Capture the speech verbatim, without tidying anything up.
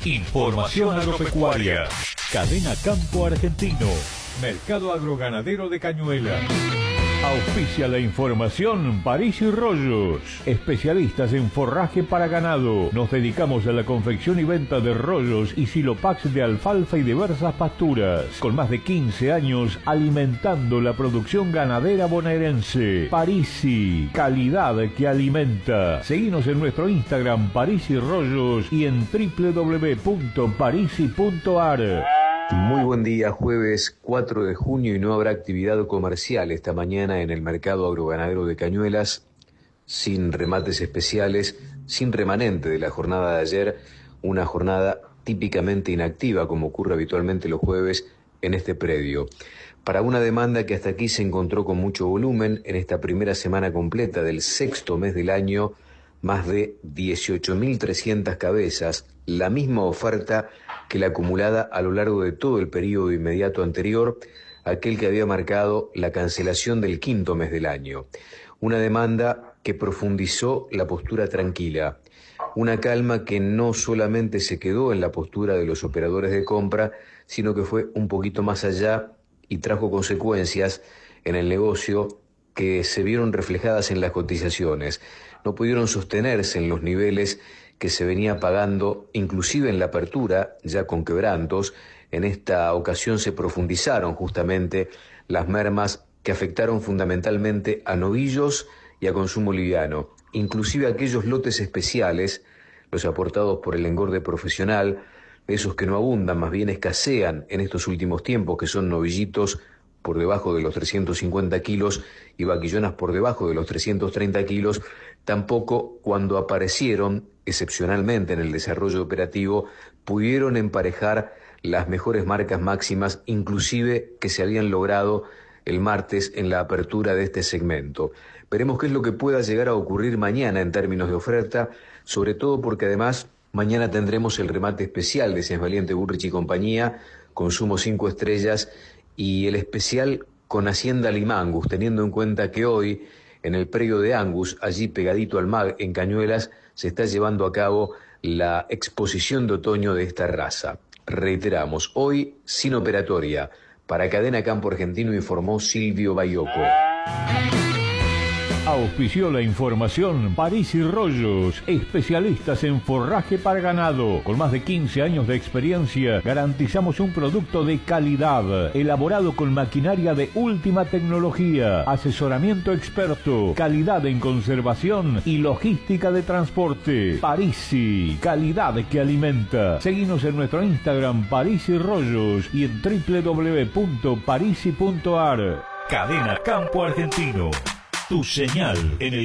Información agropecuaria. Cadena Campo Argentino. Mercado agroganadero de Cañuelas. Auspicia la información París y Rollos, especialistas en forraje para ganado. Nos dedicamos a la confección y venta de rollos y silopax de alfalfa y diversas pasturas. Con más de quince años alimentando la producción ganadera bonaerense. Parisi, calidad que alimenta. Seguinos en nuestro Instagram París y Rollos y en doble u doble u doble u punto parisi punto a r. Muy buen día, jueves cuatro de junio y no habrá actividad comercial esta mañana en el mercado agroganadero de Cañuelas, sin remates especiales, sin remanente de la jornada de ayer, una jornada típicamente inactiva como ocurre habitualmente los jueves en este predio. Para una demanda que hasta aquí se encontró con mucho volumen en esta primera semana completa del sexto mes del año, más de dieciocho mil trescientas cabezas, la misma oferta que la acumulada a lo largo de todo el periodo inmediato anterior, aquel que había marcado la cancelación del quinto mes del año. Una demanda que profundizó la postura tranquila, una calma que no solamente se quedó en la postura de los operadores de compra, sino que fue un poquito más allá y trajo consecuencias en el negocio que se vieron reflejadas en las cotizaciones. No pudieron sostenerse en los niveles que se venía pagando, inclusive en la apertura, ya con quebrantos. En esta ocasión se profundizaron justamente las mermas que afectaron fundamentalmente a novillos y a consumo liviano, inclusive aquellos lotes especiales, los aportados por el engorde profesional, esos que no abundan, más bien escasean en estos últimos tiempos, que son novillitos por debajo de los trescientos cincuenta kilos y vaquillonas por debajo de los trescientos treinta kilos, tampoco cuando aparecieron, excepcionalmente en el desarrollo operativo, pudieron emparejar las mejores marcas máximas, inclusive que se habían logrado el martes en la apertura de este segmento. Veremos qué es lo que pueda llegar a ocurrir mañana en términos de oferta, sobre todo porque además mañana tendremos el remate especial de Cien Valiente Burrich y compañía, consumo cinco estrellas, y el especial con Hacienda Limangus, teniendo en cuenta que hoy, en el predio de Angus, allí pegadito al M A G en Cañuelas, se está llevando a cabo la exposición de otoño de esta raza. Reiteramos, hoy sin operatoria. Para Cadena Campo Argentino informó Silvio Bayoco. Auspició la información París y Rollos, especialistas en forraje para ganado. Con más de quince años de experiencia, garantizamos un producto de calidad, elaborado con maquinaria de última tecnología, asesoramiento experto, calidad en conservación y logística de transporte. Parisi, calidad que alimenta. Seguinos en nuestro Instagram París y Rollos y en doble u doble u doble u punto parisi punto a r. Cadena Campo Argentino. Tu señal en el